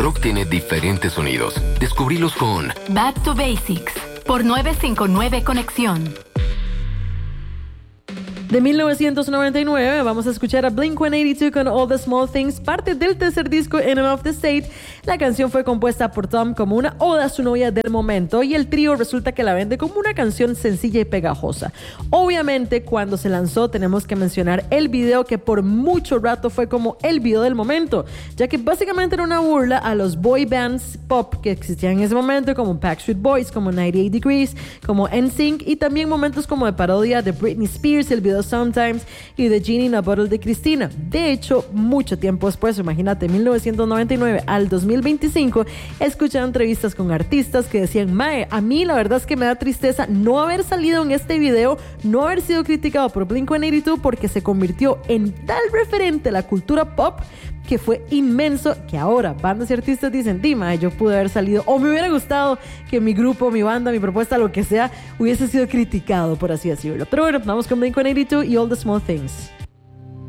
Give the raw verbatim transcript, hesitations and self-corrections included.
rock tiene diferentes sonidos. Descubrílos con Back to Basics por nueve cinco nueve Conexión. De mil novecientos noventa y nueve vamos a escuchar a Blink ciento ochenta y dos con All the Small Things, parte del tercer disco Enemy of the State. La canción fue compuesta por Tom como una oda a su novia del momento y el trío resulta que la vende como una canción sencilla y pegajosa. Obviamente cuando se lanzó tenemos que mencionar el video, que por mucho rato fue como el video del momento, ya que básicamente era una burla a los boy bands pop que existían en ese momento, como Backstreet Boys, como noventa y ocho Degrees, como N Sync, y también momentos como de parodia de Britney Spears, el video Sometimes, y de Genie in a Bottle de Cristina. De hecho, mucho tiempo después, imagínate, mil novecientos noventa y nueve al dos mil veinticinco, he escuchado entrevistas con artistas que decían: mae, a mí la verdad es que me da tristeza no haber salido en este video, no haber sido criticado por Blink ciento ochenta y dos, porque se convirtió en tal referente a la cultura pop que fue inmenso, que ahora bandas y artistas dicen: Dima, yo pude haber salido, o me hubiera gustado que mi grupo, mi banda, mi propuesta, lo que sea, hubiese sido criticado, por así decirlo. Pero bueno, vamos con Blink ciento ochenta y dos y All the Small Things.